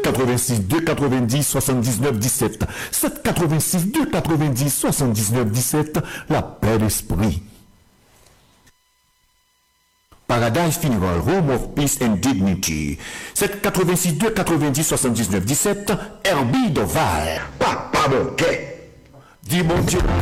86 290 79 17. 786 290 79 17. La paix d'esprit. Paradise Funeral Home of Peace and Dignity. 786 290 79 17. Herbie Doval. Papa Monquet. Dis mon Dieu.